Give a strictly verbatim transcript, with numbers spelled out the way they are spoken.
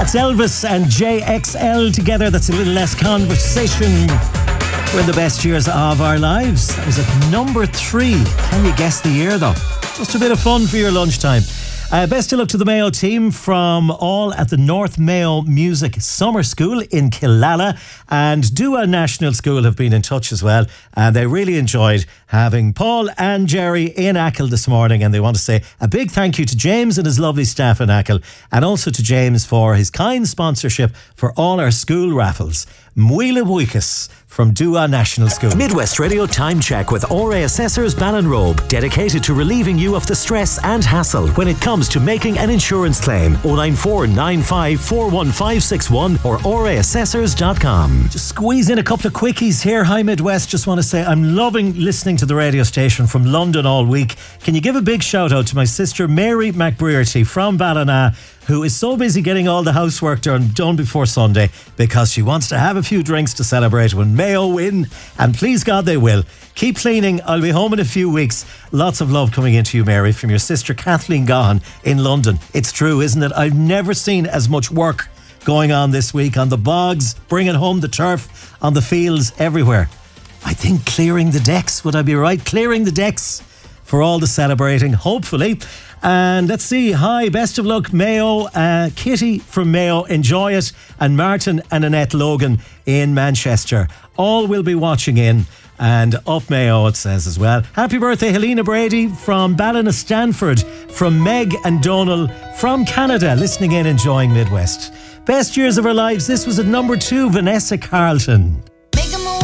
It's Elvis and J X L together. That's a little less conversation. We're in the best years of our lives. That was at number three. Can you guess the year though? Just a bit of fun for your lunchtime. Uh, best of luck to the Mayo team from all at the North Mayo Music Summer School in Killala, and Dua National School have been in touch as well, and they really enjoyed having Paul and Jerry in Achill this morning, and they want to say a big thank you to James and his lovely staff in Achill, and also to James for his kind sponsorship for all our school raffles. Muila Buikas from Dua National School. Midwest Radio Time Check with O R A Assessors Ballinrobe, dedicated to relieving you of the stress and hassle when it comes to making an insurance claim. oh nine four nine five four one five six one or o r a assessors dot com. Just squeeze in a couple of quickies here. Hi Midwest, just want to say I'm loving listening to the radio station from London all week. Can you give a big shout out to my sister Mary McBrearty from Ballina, who is so busy getting all the housework done, done before Sunday because she wants to have a few drinks to celebrate when Mayo win, and please God they will. Keep cleaning. I'll be home in a few weeks. Lots of love coming into you, Mary, from your sister Kathleen Gahan in London. It's true, isn't it? I've never seen as much work going on this week on the bogs, bringing home the turf, on the fields, everywhere. I think clearing the decks, would I be right? Clearing the decks for all the celebrating, hopefully. And let's see, hi, best of luck Mayo, uh, Kitty from Mayo, enjoy it, and Martin and Annette Logan in Manchester. All will be watching in, and up Mayo it says as well. Happy birthday Helena Brady from Ballina Stanford, from Meg and Donal from Canada, listening in, enjoying Midwest. Best years of our lives, this was at number two, Vanessa Carlton.